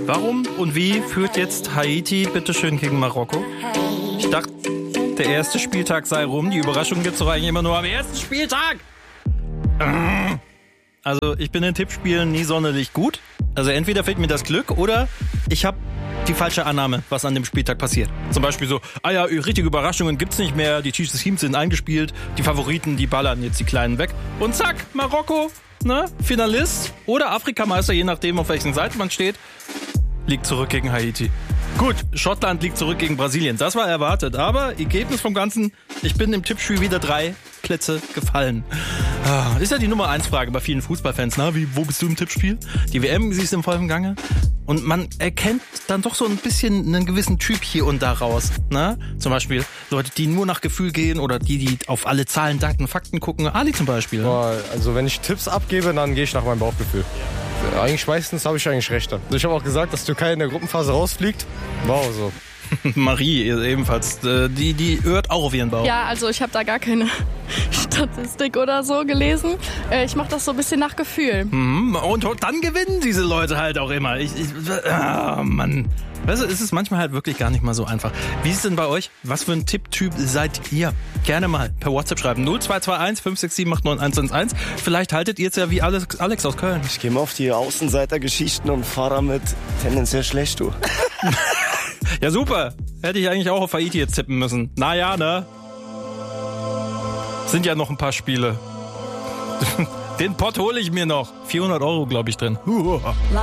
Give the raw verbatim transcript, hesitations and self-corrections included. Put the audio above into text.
Warum und wie führt jetzt Haiti bitteschön gegen Marokko? Ich dachte, der erste Spieltag sei rum. Die Überraschung gibt's doch eigentlich immer nur am ersten Spieltag. Also ich bin in Tippspielen nie sonderlich gut. Also entweder fehlt mir das Glück oder ich habe die falsche Annahme, was an dem Spieltag passiert. Zum Beispiel so, ah ja, richtige Überraschungen gibt's nicht mehr. Die Chiefs Teams sind eingespielt. Die Favoriten, die ballern jetzt die Kleinen weg. Und zack, Marokko, ne, Finalist oder Afrikameister, je nachdem, auf welchen Seiten man steht, liegt zurück gegen Haiti. Gut, Schottland liegt zurück gegen Brasilien. Das war erwartet. Aber Ergebnis vom Ganzen, ich bin im Tippspiel wieder drei Plätze gefallen. Ah, ist ja die Nummer eins Frage bei vielen Fußballfans. Na, wie, wo bist du im Tippspiel? Die W M, sie ist im vollen Gange. Und man erkennt dann doch so ein bisschen einen gewissen Typ hier und da raus. Ne? Zum Beispiel Leute, die nur nach Gefühl gehen oder die, die auf alle Zahlen, Daten, Fakten gucken. Ali zum Beispiel. Boah, also wenn ich Tipps abgebe, dann gehe ich nach meinem Bauchgefühl. Eigentlich meistens habe ich eigentlich recht. Also ich habe auch gesagt, dass Türkei in der Gruppenphase rausfliegt. War auch so. Marie ebenfalls, die, die hört auch auf ihren Bauch. Ja, also ich habe da gar keine Statistik oder so gelesen. Ich mache das so ein bisschen nach Gefühl. Mhm, und dann gewinnen diese Leute halt auch immer. Ich, ich, ah, Mann. Weißt du, ist es manchmal halt wirklich gar nicht mal so einfach. Wie ist es denn bei euch? Was für ein Tipptyp seid ihr? Gerne mal per WhatsApp schreiben. null zwei zwei eins fünf sechs sieben acht neun eins eins eins. Vielleicht haltet ihr es ja wie Alex, Alex aus Köln. Ich gehe mal auf die Außenseitergeschichten und fahre damit tendenziell schlecht, du. Ja, super. Hätte ich eigentlich auch auf Haiti jetzt tippen müssen. Naja, ne? Sind ja noch ein paar Spiele. Den Pott hole ich mir noch. vierhundert Euro, glaube ich, drin.